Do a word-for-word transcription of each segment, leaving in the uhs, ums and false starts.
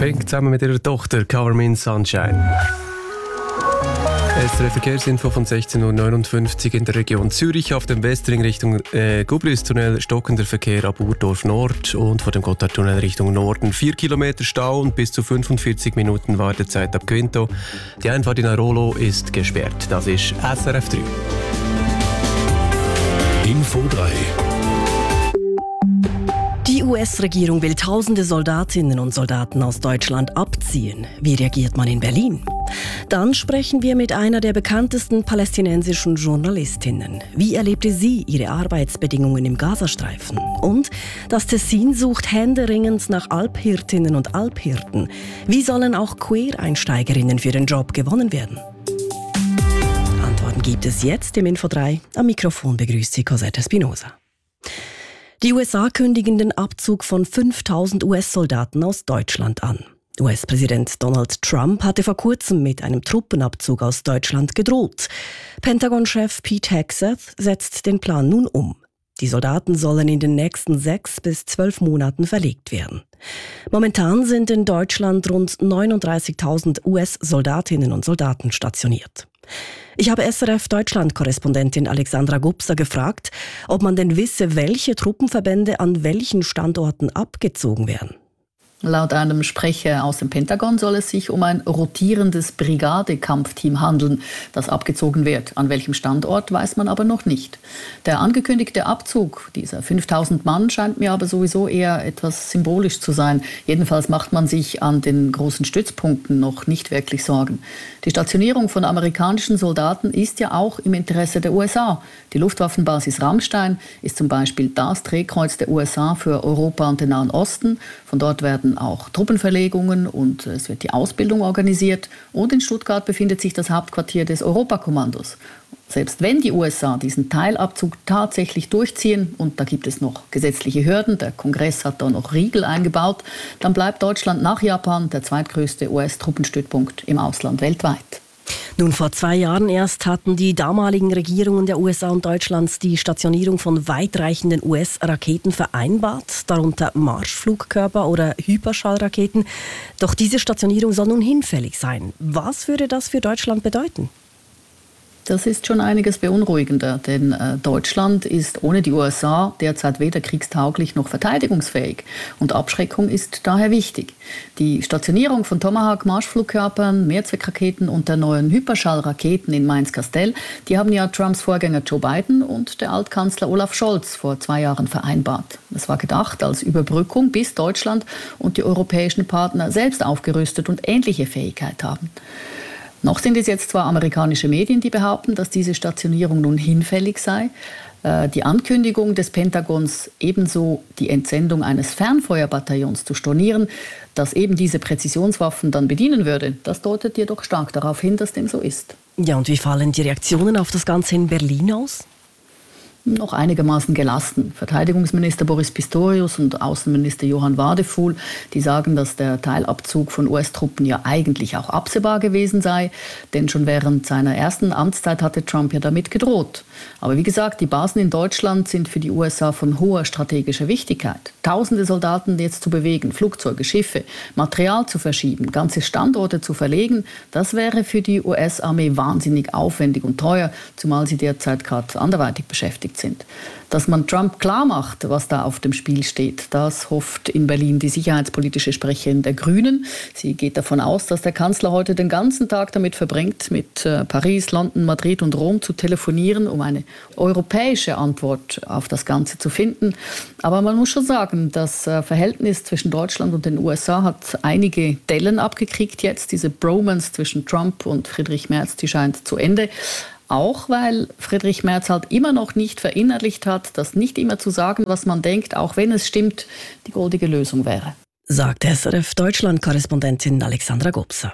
Pink zusammen mit ihrer Tochter Cover Me in Sunshine. S R F Verkehrsinfo von sechzehn Uhr neunundfünfzig in der Region Zürich. Auf dem Westring Richtung äh, Gubristunnel stockender Verkehr ab Urdorf Nord und vor dem Gotthardtunnel Richtung Norden. Vier Kilometer Stau und bis zu fünfundvierzig Minuten Wartezeit ab Quinto. Die Einfahrt in Arolo ist gesperrt. Das ist S R F drei. Info drei. Die U S-Regierung will tausende Soldatinnen und Soldaten aus Deutschland abziehen. Wie reagiert man in Berlin? Dann sprechen wir mit einer der bekanntesten palästinensischen Journalistinnen. Wie erlebte sie ihre Arbeitsbedingungen im Gazastreifen? Und das Tessin sucht händeringend nach Alphirtinnen und Alphirten. Wie sollen auch Quereinsteigerinnen für den Job gewonnen werden? Antworten gibt es jetzt im Info drei. Am Mikrofon begrüßt sie Cosette Espinosa. Die U S A kündigen den Abzug von fünftausend U S-Soldaten aus Deutschland an. U S-Präsident Donald Trump hatte vor kurzem mit einem Truppenabzug aus Deutschland gedroht. Pentagon-Chef Pete Hegseth setzt den Plan nun um. Die Soldaten sollen in den nächsten sechs bis zwölf Monaten verlegt werden. Momentan sind in Deutschland rund neununddreißigtausend U S-Soldatinnen und Soldaten stationiert. Ich habe S R F-Deutschland-Korrespondentin Alexandra Gubser gefragt, ob man denn wisse, welche Truppenverbände an welchen Standorten abgezogen werden. Laut einem Sprecher aus dem Pentagon soll es sich um ein rotierendes Brigade-Kampfteam handeln, das abgezogen wird. An welchem Standort weiß man aber noch nicht. Der angekündigte Abzug dieser fünftausend Mann scheint mir aber sowieso eher etwas symbolisch zu sein. Jedenfalls macht man sich an den großen Stützpunkten noch nicht wirklich Sorgen. Die Stationierung von amerikanischen Soldaten ist ja auch im Interesse der U S A. Die Luftwaffenbasis Ramstein ist zum Beispiel das Drehkreuz der U S A für Europa und den Nahen Osten. Von dort werden auch Truppenverlegungen und es wird die Ausbildung organisiert. Und in Stuttgart befindet sich das Hauptquartier des Europakommandos. Selbst wenn die U S A diesen Teilabzug tatsächlich durchziehen, und da gibt es noch gesetzliche Hürden, der Kongress hat da noch Riegel eingebaut, dann bleibt Deutschland nach Japan der zweitgrößte U S-Truppenstützpunkt im Ausland weltweit. Nun, vor zwei Jahren erst hatten die damaligen Regierungen der U S A und Deutschlands die Stationierung von weitreichenden U S-Raketen vereinbart, darunter Marschflugkörper oder Hyperschallraketen. Doch diese Stationierung soll nun hinfällig sein. Was würde das für Deutschland bedeuten? Das ist schon einiges beunruhigender, denn äh, Deutschland ist ohne die U S A derzeit weder kriegstauglich noch verteidigungsfähig. Und Abschreckung ist daher wichtig. Die Stationierung von Tomahawk-Marschflugkörpern, Mehrzweckraketen und der neuen Hyperschallraketen in Mainz-Kastel, die haben ja Trumps Vorgänger Joe Biden und der Altkanzler Olaf Scholz vor zwei Jahren vereinbart. Das war gedacht als Überbrückung, bis Deutschland und die europäischen Partner selbst aufgerüstet und ähnliche Fähigkeit haben. Noch sind es jetzt zwar amerikanische Medien, die behaupten, dass diese Stationierung nun hinfällig sei. Die Ankündigung des Pentagons, ebenso die Entsendung eines Fernfeuerbataillons zu stornieren, das eben diese Präzisionswaffen dann bedienen würde, das deutet jedoch stark darauf hin, dass dem so ist. Ja, und wie fallen die Reaktionen auf das Ganze in Berlin aus? Noch einigermaßen gelassen. Verteidigungsminister Boris Pistorius und Außenminister Johann Wadefuhl, die sagen, dass der Teilabzug von U S-Truppen ja eigentlich auch absehbar gewesen sei, denn schon während seiner ersten Amtszeit hatte Trump ja damit gedroht. Aber wie gesagt, die Basen in Deutschland sind für die U S A von hoher strategischer Wichtigkeit. Tausende Soldaten jetzt zu bewegen, Flugzeuge, Schiffe, Material zu verschieben, ganze Standorte zu verlegen, das wäre für die U S-Armee wahnsinnig aufwendig und teuer, zumal sie derzeit gerade anderweitig beschäftigt sind. Dass man Trump klar macht, was da auf dem Spiel steht, das hofft in Berlin die sicherheitspolitische Sprecherin der Grünen. Sie geht davon aus, dass der Kanzler heute den ganzen Tag damit verbringt, mit Paris, London, Madrid und Rom zu telefonieren, um eine europäische Antwort auf das Ganze zu finden. Aber man muss schon sagen, das Verhältnis zwischen Deutschland und den U S A hat einige Dellen abgekriegt jetzt. Diese Bromance zwischen Trump und Friedrich Merz, die scheint zu Ende. Auch weil Friedrich Merz halt immer noch nicht verinnerlicht hat, dass nicht immer zu sagen, was man denkt, auch wenn es stimmt, die goldige Lösung wäre. Sagt S R F-Deutschland-Korrespondentin Alexandra Gubser.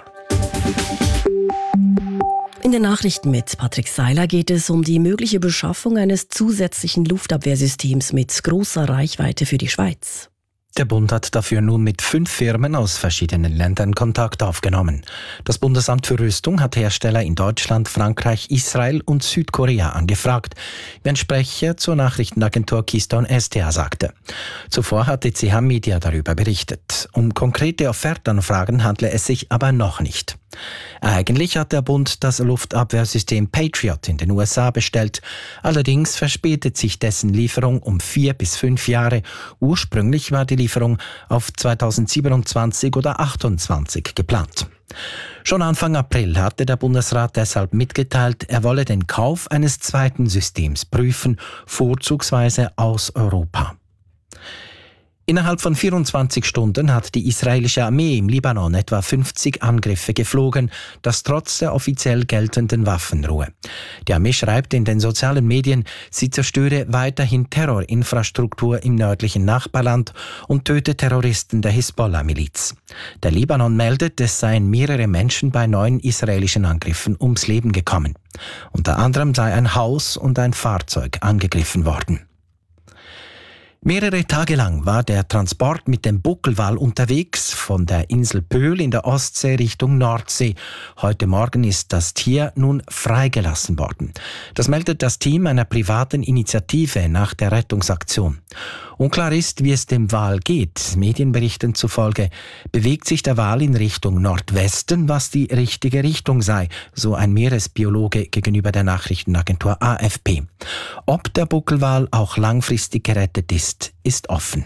In den Nachrichten mit Patrick Seiler geht es um die mögliche Beschaffung eines zusätzlichen Luftabwehrsystems mit großer Reichweite für die Schweiz. Der Bund hat dafür nun mit fünf Firmen aus verschiedenen Ländern Kontakt aufgenommen. Das Bundesamt für Rüstung hat Hersteller in Deutschland, Frankreich, Israel und Südkorea angefragt, wie ein Sprecher zur Nachrichtenagentur Keystone S T A sagte. Zuvor hatte C H Media darüber berichtet. Um konkrete Offertanfragen handle es sich aber noch nicht. Eigentlich hat der Bund das Luftabwehrsystem Patriot in den U S A bestellt. Allerdings verspätet sich dessen Lieferung um vier bis fünf Jahre. Ursprünglich war die Lieferung auf zweitausendsiebenundzwanzig oder achtundzwanzig geplant. Schon Anfang April hatte der Bundesrat deshalb mitgeteilt, er wolle den Kauf eines zweiten Systems prüfen, vorzugsweise aus Europa. Innerhalb von vierundzwanzig Stunden hat die israelische Armee im Libanon etwa fünfzig Angriffe geflogen, das trotz der offiziell geltenden Waffenruhe. Die Armee schreibt in den sozialen Medien, sie zerstöre weiterhin Terrorinfrastruktur im nördlichen Nachbarland und töte Terroristen der Hisbollah-Miliz. Der Libanon meldet, es seien mehrere Menschen bei neun israelischen Angriffen ums Leben gekommen. Unter anderem sei ein Haus und ein Fahrzeug angegriffen worden. Mehrere Tage lang war der Transport mit dem Buckelwal unterwegs von der Insel Pöhl in der Ostsee Richtung Nordsee. Heute Morgen ist das Tier nun freigelassen worden. Das meldet das Team einer privaten Initiative nach der Rettungsaktion. Unklar ist, wie es dem Wal geht. Medienberichten zufolge bewegt sich der Wal in Richtung Nordwesten, was die richtige Richtung sei, so ein Meeresbiologe gegenüber der Nachrichtenagentur A F P. Ob der Buckelwal auch langfristig gerettet ist, ist offen.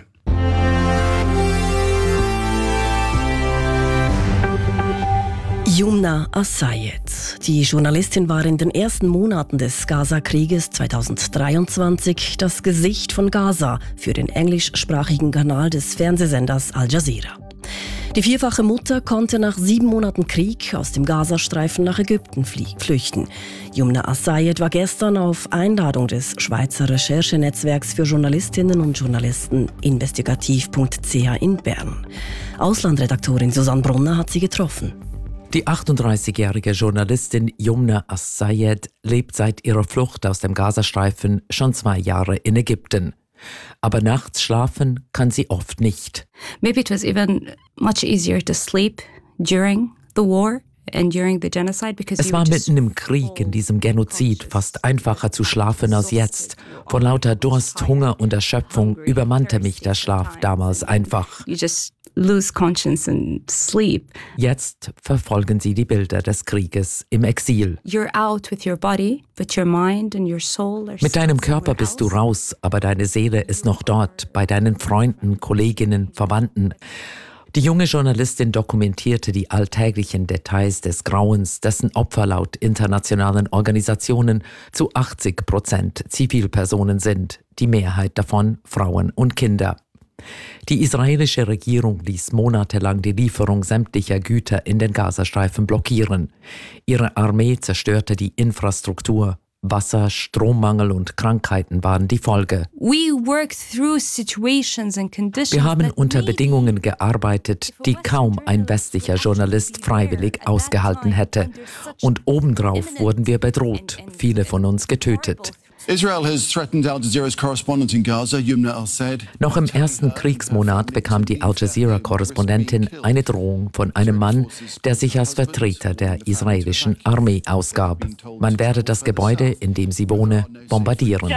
Yumna Assayed. Die Journalistin war in den ersten Monaten des Gaza-Krieges zweitausenddreiundzwanzig das Gesicht von Gaza für den englischsprachigen Kanal des Fernsehsenders Al Jazeera. Die vierfache Mutter konnte nach sieben Monaten Krieg aus dem Gazastreifen nach Ägypten flüchten. Yumna Assayed war gestern auf Einladung des Schweizer Recherchenetzwerks für Journalistinnen und Journalisten investigativ punkt c h in Bern. Auslandredaktorin Susanne Brunner hat sie getroffen. Die achtunddreißigjährige Journalistin Yumna Assayed lebt seit ihrer Flucht aus dem Gazastreifen schon zwei Jahre in Ägypten. Aber nachts schlafen kann sie oft nicht. Maybe it was even much easier to sleep during the war and during the genocide because Es war mitten im Krieg, in diesem Genozid, fast einfacher zu schlafen als jetzt. Vor lauter Durst, Hunger und Erschöpfung übermannte mich der Schlaf damals einfach. You just lose conscience and sleep. Jetzt verfolgen sie die Bilder des Krieges im Exil. You're out with your body, but your mind and your soul are Mit deinem Körper bist du raus, aber deine Seele ist noch dort, bei deinen Freunden, Kolleginnen, Verwandten. Die junge Journalistin dokumentierte die alltäglichen Details des Grauens, dessen Opfer laut internationalen Organisationen zu achtzig Prozent Zivilpersonen sind, die Mehrheit davon Frauen und Kinder. Die israelische Regierung ließ monatelang die Lieferung sämtlicher Güter in den Gazastreifen blockieren. Ihre Armee zerstörte die Infrastruktur. Wasser, Strommangel und Krankheiten waren die Folge. Wir haben unter Bedingungen gearbeitet, die kaum ein westlicher Journalist freiwillig ausgehalten hätte. Und obendrauf wurden wir bedroht, viele von uns getötet. Noch im ersten Kriegsmonat bekam die Al Jazeera-Korrespondentin eine Drohung von einem Mann, der sich als Vertreter der israelischen Armee ausgab. Man werde das Gebäude, in dem sie wohne, bombardieren.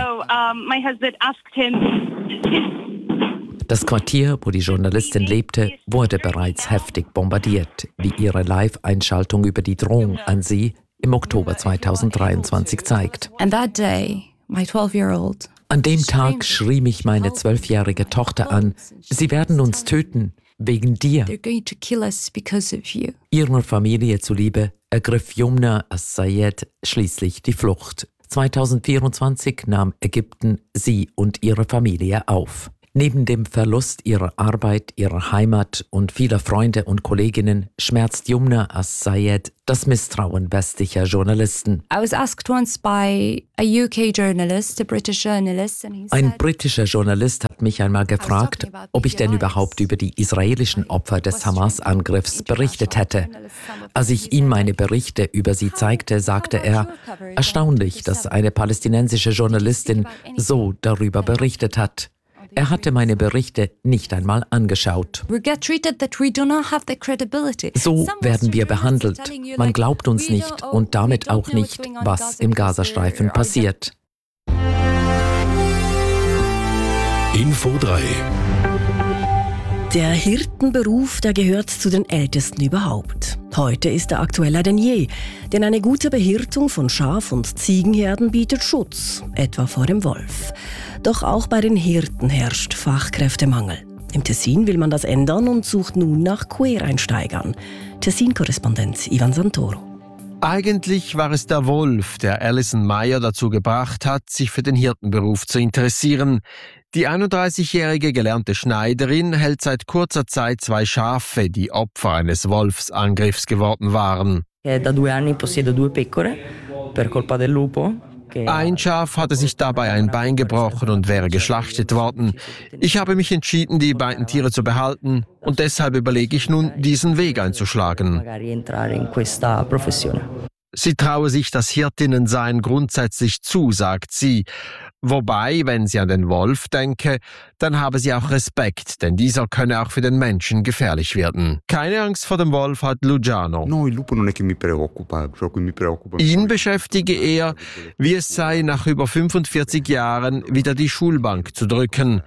Das Quartier, wo die Journalistin lebte, wurde bereits heftig bombardiert, wie ihre Live-Einschaltung über die Drohung an sie im Oktober zweitausenddreiundzwanzig zeigt. And that day, my twelve-year-old An dem Tag schrie mich meine zwölfjährige Tochter an, sie werden uns töten, wegen dir. They're going to kill us because of you. Ihrer Familie zuliebe ergriff Yumna Assayed schließlich die Flucht. zweitausendvierundzwanzig nahm Ägypten sie und ihre Familie auf. Neben dem Verlust ihrer Arbeit, ihrer Heimat und vieler Freunde und Kolleginnen schmerzt Yumna Assayed das Misstrauen westlicher Journalisten. I was asked once by a U K journalist, a British journalist, and he said, Ein britischer Journalist hat mich einmal gefragt, ob ich denn überhaupt über die israelischen Opfer des Hamas-Angriffs berichtet hätte. Als ich ihm meine Berichte über sie zeigte, sagte er, erstaunlich, dass eine palästinensische Journalistin so darüber berichtet hat. Er hatte meine Berichte nicht einmal angeschaut. We get treated that we do not have the credibility. So werden wir behandelt. Man glaubt uns nicht und damit auch nicht, was im Gazastreifen passiert. Info drei. Der Hirtenberuf, der gehört zu den ältesten überhaupt. Heute ist er aktueller denn je, denn eine gute Behirtung von Schaf- und Ziegenherden bietet Schutz, etwa vor dem Wolf. Doch auch bei den Hirten herrscht Fachkräftemangel. Im Tessin will man das ändern und sucht nun nach Quereinsteigern. Tessin-Korrespondent Ivan Santoro. Eigentlich war es der Wolf, der Alison Meyer dazu gebracht hat, sich für den Hirtenberuf zu interessieren. Die einunddreißigjährige gelernte Schneiderin hält seit kurzer Zeit zwei Schafe, die Opfer eines Wolfsangriffs geworden waren. Da due anni possiedo due pecore per colpa del lupo. Ein Schaf hatte sich dabei ein Bein gebrochen und wäre geschlachtet worden. Ich habe mich entschieden, die beiden Tiere zu behalten und deshalb überlege ich nun, diesen Weg einzuschlagen. Sie traue sich das Hirtinnensein grundsätzlich zu, sagt sie. Wobei, wenn sie an den Wolf denke, dann habe sie auch Respekt, denn dieser könne auch für den Menschen gefährlich werden. Keine Angst vor dem Wolf hat Luciano. Ihn beschäftige eher, wie es sei, nach über fünfundvierzig Jahren wieder die Schulbank zu drücken.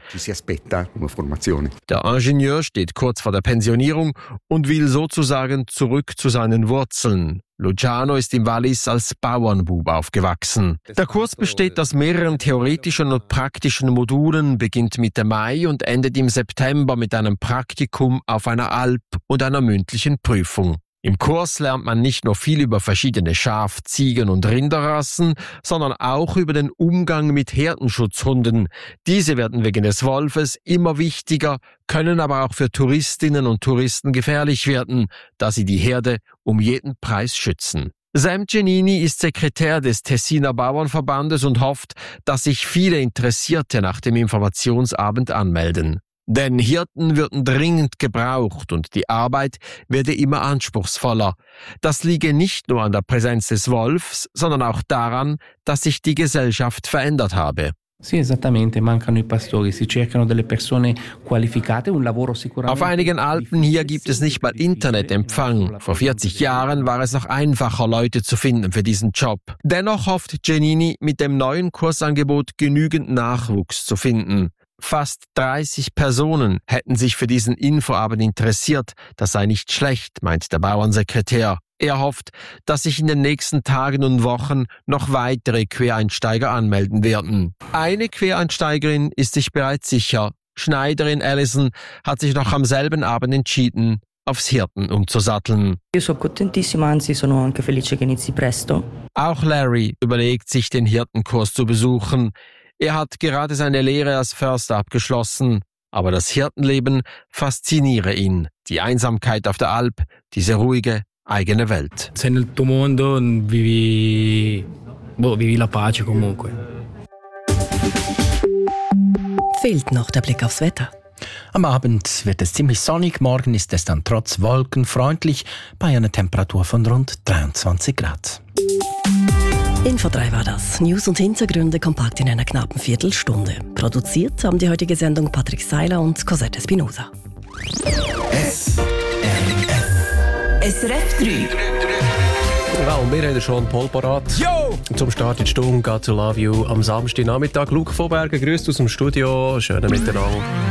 Der Ingenieur steht kurz vor der Pensionierung und will sozusagen zurück zu seinen Wurzeln. Luciano ist im Wallis als Bauernbub aufgewachsen. Der Kurs besteht aus mehreren theoretischen und praktischen Modulen, beginnt Mitte Mai und endet im September mit einem Praktikum auf einer Alp und einer mündlichen Prüfung. Im Kurs lernt man nicht nur viel über verschiedene Schaf-, Ziegen- und Rinderrassen, sondern auch über den Umgang mit Herdenschutzhunden. Diese werden wegen des Wolfes immer wichtiger, können aber auch für Touristinnen und Touristen gefährlich werden, da sie die Herde um jeden Preis schützen. Sam Giannini ist Sekretär des Tessiner Bauernverbandes und hofft, dass sich viele Interessierte nach dem Informationsabend anmelden. Denn Hirten würden dringend gebraucht und die Arbeit werde immer anspruchsvoller. Das liege nicht nur an der Präsenz des Wolfs, sondern auch daran, dass sich die Gesellschaft verändert habe. Sì, esattamente, mancano i pastori, si cercano delle persone qualificate, un lavoro sicuramente. Auf einigen Alpen hier gibt es nicht mal Internetempfang. Vor vierzig Jahren war es noch einfacher, Leute zu finden für diesen Job. Dennoch hofft Giannini, mit dem neuen Kursangebot genügend Nachwuchs zu finden. Fast dreißig Personen hätten sich für diesen Infoabend interessiert. Das sei nicht schlecht, meint der Bauernsekretär. Er hofft, dass sich in den nächsten Tagen und Wochen noch weitere Quereinsteiger anmelden werden. Eine Quereinsteigerin ist sich bereits sicher. Schneiderin Alison hat sich noch am selben Abend entschieden, aufs Hirten umzusatteln. Io sono contentissima, anzi sono anche felice che inizi presto. Auch Larry überlegt sich, den Hirtenkurs zu besuchen. Er hat gerade seine Lehre als Förster abgeschlossen, aber das Hirtenleben fasziniere ihn. Die Einsamkeit auf der Alp, diese ruhige, eigene Welt. Sei nel tuo mondo, vivi, boh, vivi la pace comunque. Fehlt noch der Blick aufs Wetter. Am Abend wird es ziemlich sonnig, morgen ist es dann trotz Wolken freundlich bei einer Temperatur von rund dreiundzwanzig Grad. Info drei war das. News und Hintergründe kompakt in einer knappen Viertelstunde. Produziert haben die heutige Sendung Patrick Seiler und Cosette Espinosa. S R F. S R F drei. Ja, und wir haben schon Paul parat. Yo! Zum Start in die Stunde «Got to Love You» am Samstagnachmittag. Luke Vorberger grüßt aus dem Studio. Schönen Miteinander.